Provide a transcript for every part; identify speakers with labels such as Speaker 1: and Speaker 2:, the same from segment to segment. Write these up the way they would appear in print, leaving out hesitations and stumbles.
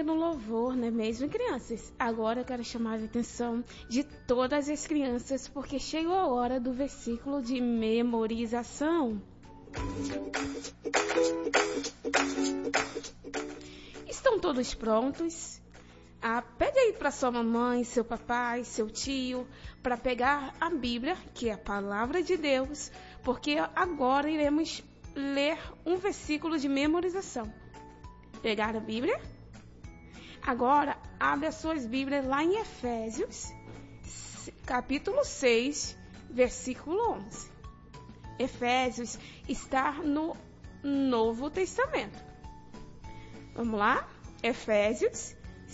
Speaker 1: no louvor, não é mesmo, crianças? Agora eu quero chamar a atenção de todas as crianças, porque chegou a hora do versículo de memorização. Estão todos prontos? Pede aí para sua mamãe, seu papai, seu tio, para pegar a Bíblia, que é a palavra de Deus, porque agora iremos ler um versículo de memorização. Pegar a Bíblia? Agora, abre as suas Bíblias lá em Efésios, capítulo 6, versículo 11. Efésios está no Novo Testamento. Vamos lá? Efésios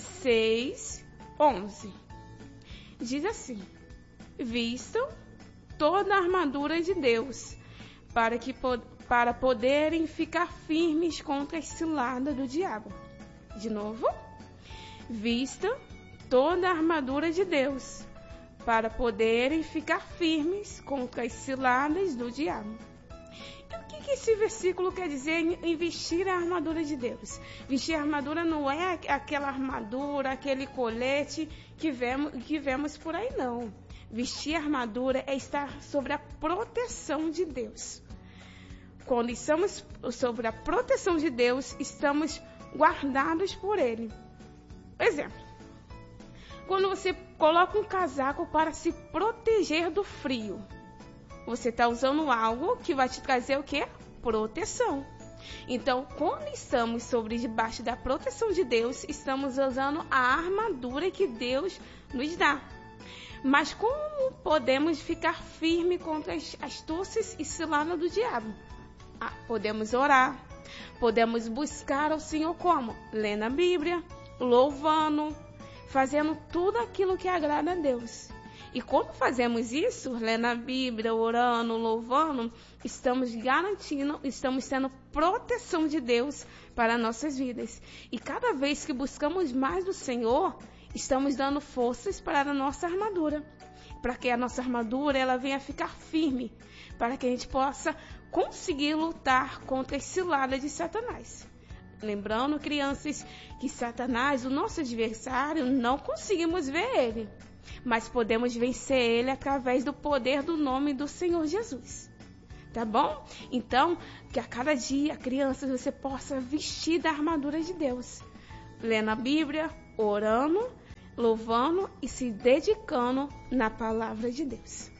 Speaker 1: 6, 11. Diz assim: vistam toda a armadura de Deus, para poderem ficar firmes contra as ciladas do diabo. De novo. Vistam toda a armadura de Deus, para poderem ficar firmes contra as ciladas do diabo. E o que esse versículo quer dizer em vestir a armadura de Deus? Vestir a armadura não é aquela armadura, aquele colete que vemos por aí, não. Vestir a armadura é estar sobre a proteção de Deus. Quando estamos sobre a proteção de Deus, estamos guardados por Ele. Exemplo: quando você coloca um casaco para se proteger do frio, você está usando algo que vai te trazer o quê? Proteção. Então, quando estamos debaixo da proteção de Deus, estamos usando a armadura que Deus nos dá. Mas como podemos ficar firme contra as astúcias e ciladas do diabo? Podemos orar, podemos buscar ao Senhor como? Lendo a Bíblia, louvando, fazendo tudo aquilo que agrada a Deus. E quando fazemos isso, lendo a Bíblia, orando, louvando, estamos tendo proteção de Deus para nossas vidas. E cada vez que buscamos mais do Senhor, estamos dando forças para a nossa armadura, para que a nossa armadura ela venha ficar firme, para que a gente possa conseguir lutar contra as ciladas de Satanás. Lembrando, crianças, que Satanás, o nosso adversário, não conseguimos ver ele, mas podemos vencer ele através do poder do nome do Senhor Jesus. Tá bom? Então, que a cada dia, crianças, você possa vestir da armadura de Deus, lendo a Bíblia, orando, louvando e se dedicando na palavra de Deus.